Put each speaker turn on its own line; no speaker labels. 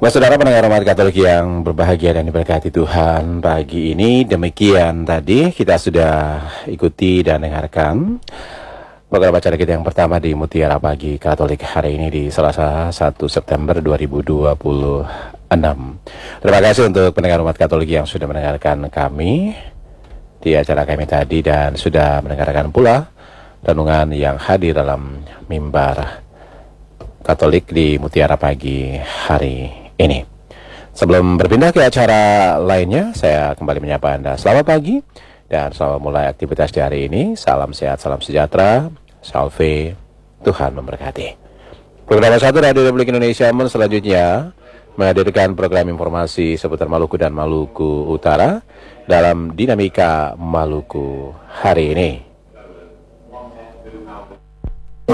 Saudara pendengar umat Katolik yang berbahagia dan diberkati Tuhan, pagi ini demikian tadi kita sudah ikuti dan dengarkan program acara kita yang pertama di Mutiara Pagi Katolik hari ini di Selasa 1 September 2026. Terima kasih untuk pendengar umat Katolik yang sudah mendengarkan kami di acara kami tadi dan sudah mendengarkan pula renungan yang hadir dalam mimbar Katolik di Mutiara Pagi hari ini. Sebelum berpindah ke acara lainnya, saya kembali menyapa Anda. Selamat pagi dan selamat mulai aktivitas di hari ini. Salam sehat, salam sejahtera, salve, Tuhan memberkati. Program 1 Radio Republik Indonesia selanjutnya menghadirkan program informasi seputar Maluku dan Maluku Utara dalam Dinamika Maluku hari ini.